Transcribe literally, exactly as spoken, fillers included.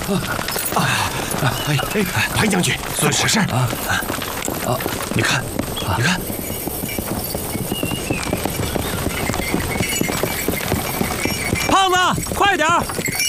哎哎，潘将军，怎么回事？啊啊！你看，你看， 胖子，快点儿！